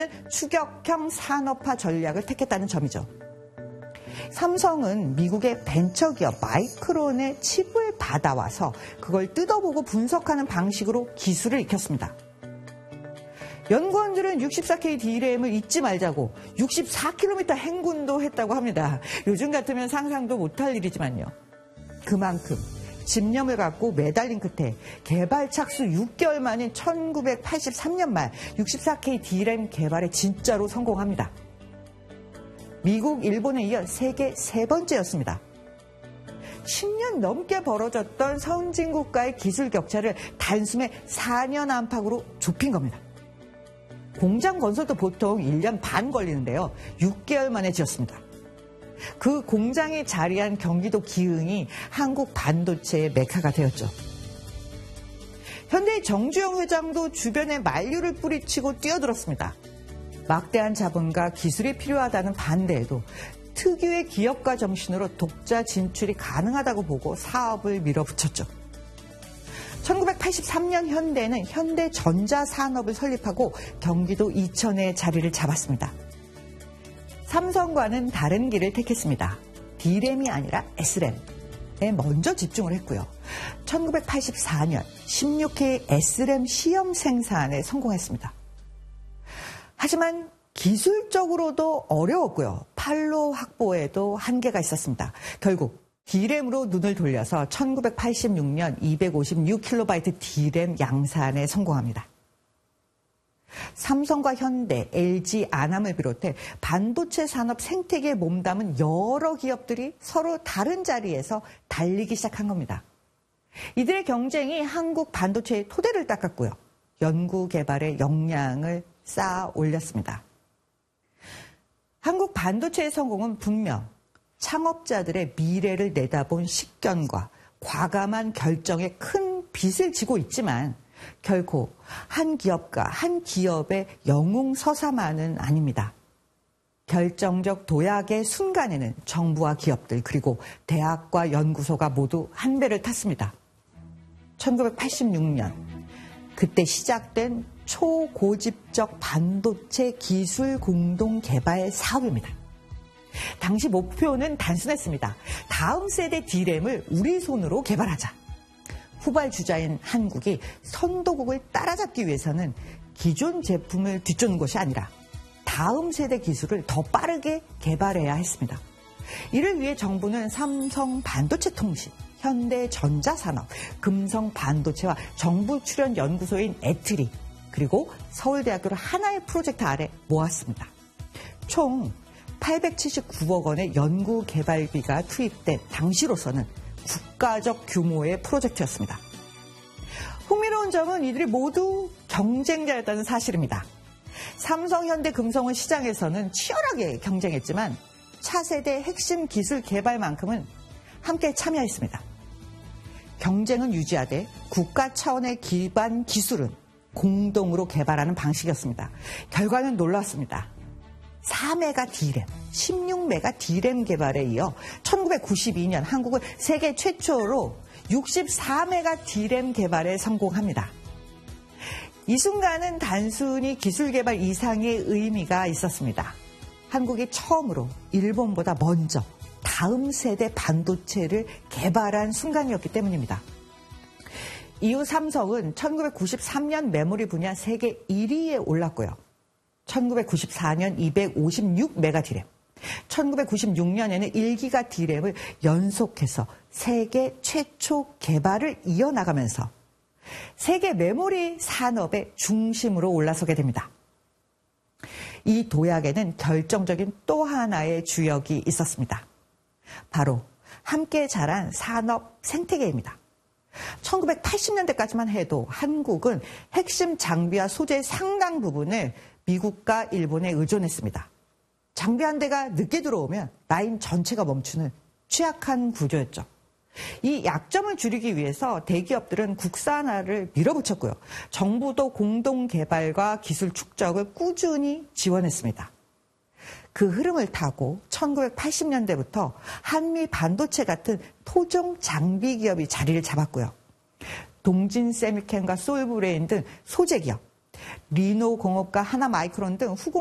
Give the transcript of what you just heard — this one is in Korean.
추격형 산업화 전략을 택했다는 점이죠. 삼성은 미국의 벤처기업 마이크론의 칩을 받아와서 그걸 뜯어보고 분석하는 방식으로 기술을 익혔습니다. 연구원들은 64K D램을 잊지 말자고 64km 행군도 했다고 합니다. 요즘 같으면 상상도 못할 일이지만요. 그만큼 집념을 갖고 매달린 끝에 개발 착수 6개월 만인 1983년 말 64K D램 개발에 진짜로 성공합니다. 미국, 일본에 이어 세계 세 번째였습니다. 10년 넘게 벌어졌던 선진국과의 기술 격차를 단숨에 4년 안팎으로 좁힌 겁니다. 공장 건설도 보통 1년 반 걸리는데요. 6개월 만에 지었습니다. 그 공장이 자리한 경기도 기흥이 한국 반도체의 메카가 되었죠. 현대의 정주영 회장도 주변에 만류를 뿌리치고 뛰어들었습니다. 막대한 자본과 기술이 필요하다는 반대에도 특유의 기업가 정신으로 독자 진출이 가능하다고 보고 사업을 밀어붙였죠. 1983년 현대는 현대전자산업을 설립하고 경기도 이천에 자리를 잡았습니다. 삼성과는 다른 길을 택했습니다. D램이 아니라 S램에 먼저 집중을 했고요. 1984년 16K S램 시험 생산에 성공했습니다. 하지만 기술적으로도 어려웠고요. 판로 확보에도 한계가 있었습니다. 결국 D램으로 눈을 돌려서 1986년 256KB D램 양산에 성공합니다. 삼성과 현대, LG, 안암을 비롯해 반도체 산업 생태계에 몸담은 여러 기업들이 서로 다른 자리에서 달리기 시작한 겁니다. 이들의 경쟁이 한국 반도체의 토대를 닦았고요. 연구 개발의 역량을 쌓아 올렸습니다. 한국 반도체의 성공은 분명 창업자들의 미래를 내다본 식견과 과감한 결정에 큰 빚을 지고 있지만 결코 한 기업과 한 기업의 영웅서사만은 아닙니다. 결정적 도약의 순간에는 정부와 기업들 그리고 대학과 연구소가 모두 한 배를 탔습니다. 1986년 그때 시작된 초고집적 반도체 기술 공동 개발 사업입니다. 당시 목표는 단순했습니다. 다음 세대 D램을 우리 손으로 개발하자. 후발주자인 한국이 선도국을 따라잡기 위해서는 기존 제품을 뒤쫓는 것이 아니라 다음 세대 기술을 더 빠르게 개발해야 했습니다. 이를 위해 정부는 삼성 반도체통신, 현대전자산업, 금성반도체와 정부 출연 연구소인 에트리 그리고 서울대학교를 하나의 프로젝트 아래 모았습니다. 총 879억 원의 연구 개발비가 투입된 당시로서는 국가적 규모의 프로젝트였습니다. 흥미로운 점은 이들이 모두 경쟁자였다는 사실입니다. 삼성, 현대, 금성은 시장에서는 치열하게 경쟁했지만 차세대 핵심 기술 개발만큼은 함께 참여했습니다. 경쟁은 유지하되 국가 차원의 기반 기술은 공동으로 개발하는 방식이었습니다. 결과는 놀랐습니다. 4메가 D램, 16메가 D램 개발에 이어 1992년 한국은 세계 최초로 64메가 D램 개발에 성공합니다. 이 순간은 단순히 기술 개발 이상의 의미가 있었습니다. 한국이 처음으로 일본보다 먼저 다음 세대 반도체를 개발한 순간이었기 때문입니다. 이후 삼성은 1993년 메모리 분야 세계 1위에 올랐고요. 1994년 256메가 D램, 1996년에는 1기가 D램을 연속해서 세계 최초 개발을 이어나가면서 세계 메모리 산업의 중심으로 올라서게 됩니다. 이 도약에는 결정적인 또 하나의 주역이 있었습니다. 바로 함께 자란 산업 생태계입니다. 1980년대까지만 해도 한국은 핵심 장비와 소재의 상당 부분을 미국과 일본에 의존했습니다. 장비 한 대가 늦게 들어오면 라인 전체가 멈추는 취약한 구조였죠. 이 약점을 줄이기 위해서 대기업들은 국산화를 밀어붙였고요. 정부도 공동 개발과 기술 축적을 꾸준히 지원했습니다. 그 흐름을 타고 1980년대부터 한미 반도체 같은 토종 장비 기업이 자리를 잡았고요. 동진 세미캠과 솔브레인 등 소재 기업, 리노 공업과 하나마이크론 등 후공